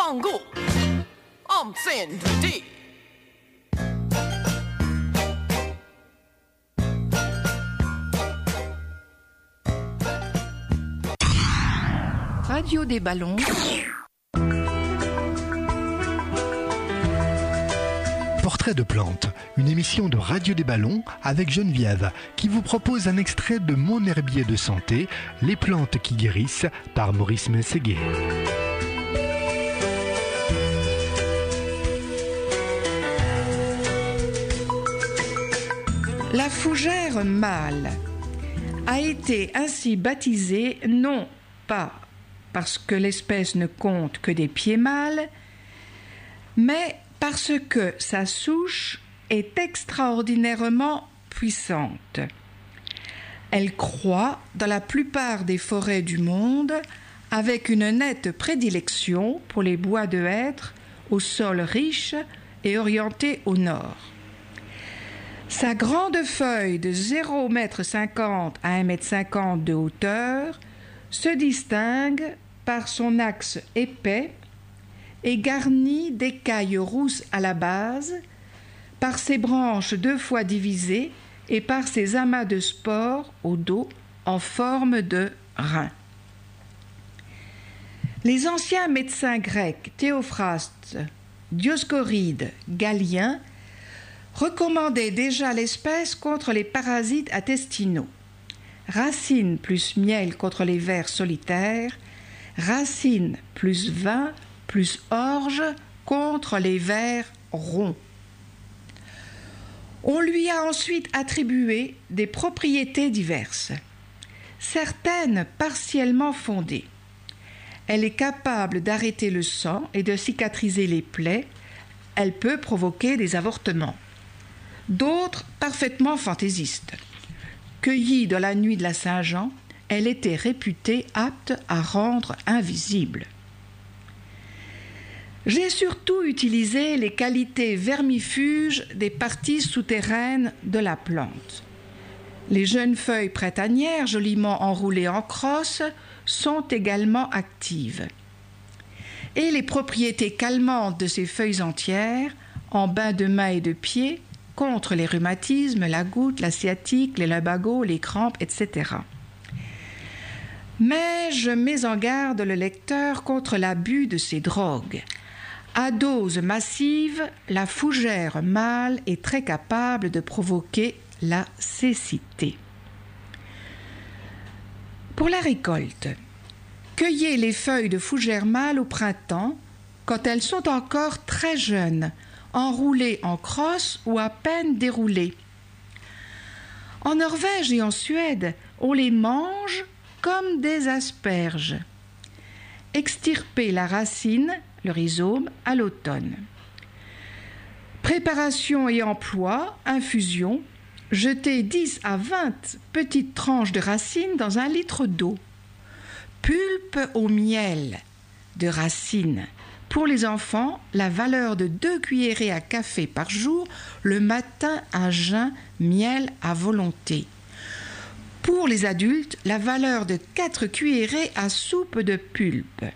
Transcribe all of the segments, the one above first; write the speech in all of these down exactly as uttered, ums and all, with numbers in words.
Wangu, Om Sin Di. Radio des ballons. Portrait de plantes, une émission de Radio des ballons avec Geneviève qui vous propose un extrait de Mon herbier de santé, les plantes qui guérissent par Maurice Mességuet. La fougère mâle a été ainsi baptisée non pas parce que l'espèce ne compte que des pieds mâles, mais parce que sa souche est extraordinairement puissante. Elle croît dans la plupart des forêts du monde avec une nette prédilection pour les bois de hêtre au sol riche et orienté au nord. Sa grande feuille de zéro virgule cinquante mètres à un virgule cinquante mètres de hauteur se distingue par son axe épais et garni d'écailles rousses à la base, par ses branches deux fois divisées et par ses amas de spores au dos en forme de rein. Les anciens médecins grecs Théophraste, Dioscoride, Galien recommandaient déjà l'espèce contre les parasites intestinaux. Racine plus miel contre les vers solitaires, racine plus vin plus orge contre les vers ronds. On lui a ensuite attribué des propriétés diverses, certaines partiellement fondées. Elle est capable d'arrêter le sang et de cicatriser les plaies. Elle peut provoquer des avortements. D'autres parfaitement fantaisistes. Cueillie dans la nuit de la Saint-Jean, elle était réputée apte à rendre invisible. J'ai surtout utilisé les qualités vermifuges des parties souterraines de la plante. Les jeunes feuilles printanières, joliment enroulées en crosse, sont également actives. Et les propriétés calmantes de ces feuilles entières, en bain de main et de pied, contre les rhumatismes, la goutte, la sciatique, les lumbago, les crampes, et cetera. Mais je mets en garde le lecteur contre l'abus de ces drogues. À dose massive, la fougère mâle est très capable de provoquer la cécité. Pour la récolte, cueillez les feuilles de fougère mâle au printemps, quand elles sont encore très jeunes, enroulées en crosse ou à peine déroulées. En Norvège et en Suède, on les mange comme des asperges. Extirpez la racine, le rhizome, à l'automne. Préparation et emploi, infusion. Jetez dix à vingt petites tranches de racines dans un litre d'eau. Pulpe au miel de racine. Pour les enfants, la valeur de deux cuillerées à café par jour, le matin à jeun, miel à volonté. Pour les adultes, la valeur de quatre cuillerées à soupe de pulpe.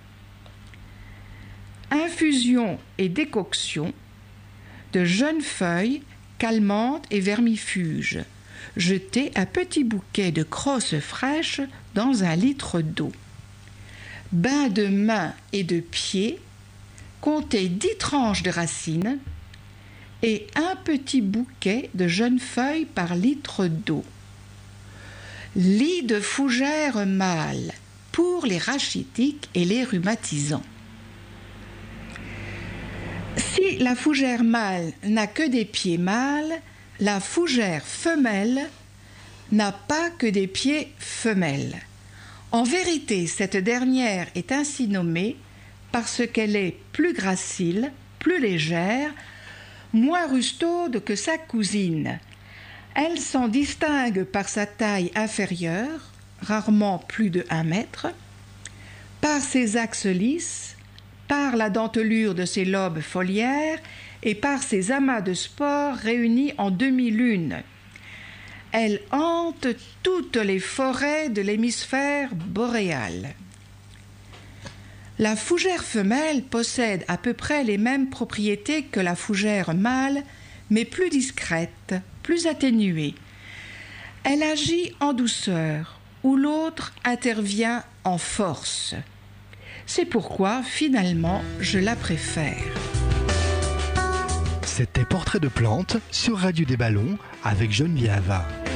Infusion et décoction de jeunes feuilles calmantes et vermifuges. Jetez un petit bouquet de crosses fraîches dans un litre d'eau. Bain de main et de pied. Comptez dix tranches de racines et un petit bouquet de jeunes feuilles par litre d'eau. Lit de fougère mâle pour les rachitiques et les rhumatisants. Si la fougère mâle n'a que des pieds mâles, la fougère femelle n'a pas que des pieds femelles. En vérité, cette dernière est ainsi nommée parce qu'elle est plus gracile, plus légère, moins rustaude que sa cousine. Elle s'en distingue par sa taille inférieure, rarement plus de un mètre, par ses axes lisses, par la dentelure de ses lobes foliaires et par ses amas de spores réunis en demi-lune. Elle hante toutes les forêts de l'hémisphère boréal. La fougère femelle possède à peu près les mêmes propriétés que la fougère mâle, mais plus discrète, plus atténuée. Elle agit en douceur, où l'autre intervient en force. C'est pourquoi, finalement, je la préfère. C'était Portrait de plantes sur Radio des Ballons avec Geneviève.